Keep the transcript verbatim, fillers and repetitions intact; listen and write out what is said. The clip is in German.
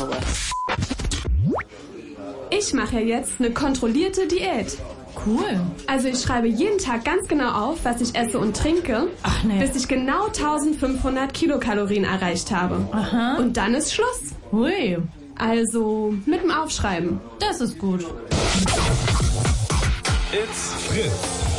Ich mache ja jetzt eine kontrollierte Diät. Cool. Also ich schreibe jeden Tag ganz genau auf, was ich esse und trinke, Ach nee. bis ich genau eintausendfünfhundert Kilokalorien erreicht habe. Aha. Und dann ist Schluss. Hui. Also mit dem Aufschreiben. Das ist gut. It's Fritz.